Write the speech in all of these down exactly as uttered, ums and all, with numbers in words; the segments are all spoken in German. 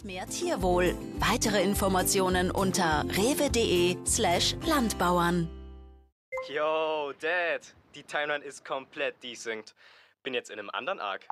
mehr Tierwohl. Weitere Informationen unter rewe.de slash Landbauern. Yo, Dad, die Timeline ist komplett desynced. Bin jetzt in einem anderen Arc.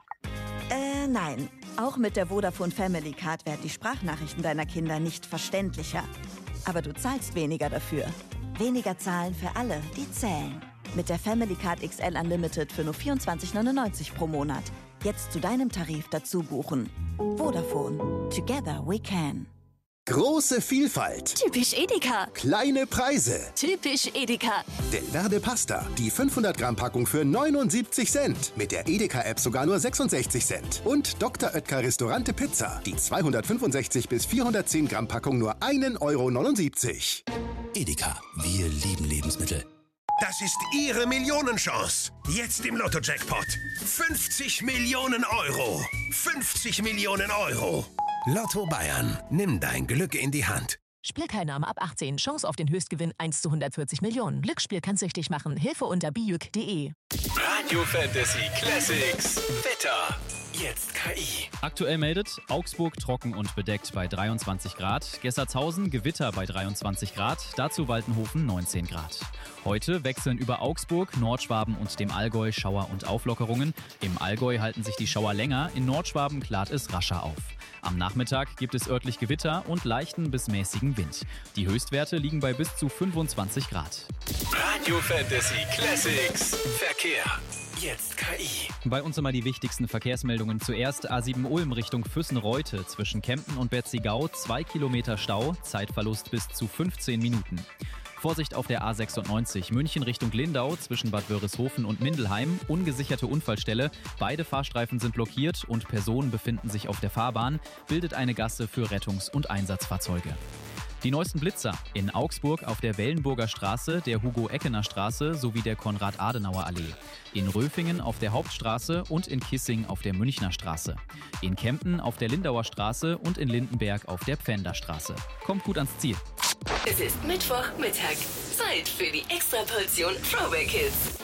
Äh, nein. Auch mit der Vodafone Family Card werden die Sprachnachrichten deiner Kinder nicht verständlicher. Aber du zahlst weniger dafür. Weniger zahlen für alle, die zählen. Mit der Family Card X L Unlimited für nur vierundzwanzig neunundneunzig pro Monat. Jetzt zu deinem Tarif dazu buchen. Vodafone. Together we can. Große Vielfalt. Typisch Edeka. Kleine Preise. Typisch Edeka. Delverde Pasta. Die fünfhundert Gramm Packung für neunundsiebzig Cent. Mit der Edeka-App sogar nur sechsundsechzig Cent. Und Doktor Oetker Restaurante Pizza. Die zweihundertfünfundsechzig bis vierhundertzehn Gramm Packung nur ein Euro neunundsiebzig. Edeka. Wir lieben Lebensmittel. Das ist Ihre Millionenchance. Jetzt im Lotto-Jackpot. fünfzig Millionen Euro. fünfzig Millionen Euro. Lotto Bayern. Nimm dein Glück in die Hand. Spielteilnahme ab achtzehn. Chance auf den Höchstgewinn eins zu hundertvierzig Millionen. Glücksspiel kann süchtig machen. Hilfe unter bijuk punkt de. Radio Fantasy Classics. Wetter. Jetzt K I. Aktuell meldet Augsburg trocken und bedeckt bei dreiundzwanzig Grad. Gessertshausen Gewitter bei dreiundzwanzig Grad. Dazu Waltenhofen neunzehn Grad. Heute wechseln über Augsburg, Nordschwaben und dem Allgäu Schauer und Auflockerungen. Im Allgäu halten sich die Schauer länger. In Nordschwaben klart es rascher auf. Am Nachmittag gibt es örtlich Gewitter und leichten bis mäßigen Wind. Die Höchstwerte liegen bei bis zu fünfundzwanzig Grad. Radio Fantasy Classics. Verkehr. Jetzt K I. Bei uns immer die wichtigsten Verkehrsmeldungen. Zuerst A sieben Ulm Richtung Füssen-Reute. Zwischen Kempten und Betzigau zwei Kilometer Stau, Zeitverlust bis zu fünfzehn Minuten. Vorsicht auf der A sechsundneunzig München Richtung Lindau zwischen Bad Wörishofen und Mindelheim. Ungesicherte Unfallstelle. Beide Fahrstreifen sind blockiert und Personen befinden sich auf der Fahrbahn. Bildet eine Gasse für Rettungs- und Einsatzfahrzeuge. Die neuesten Blitzer in Augsburg auf der Wellenburger Straße, der Hugo-Eckener Straße sowie der Konrad-Adenauer-Allee. In Röfingen auf der Hauptstraße und in Kissing auf der Münchner Straße. In Kempten auf der Lindauer Straße und in Lindenberg auf der Pfänderstraße. Kommt gut ans Ziel. Es ist Mittwochmittag. Zeit für die Extraportion Throwback Hits.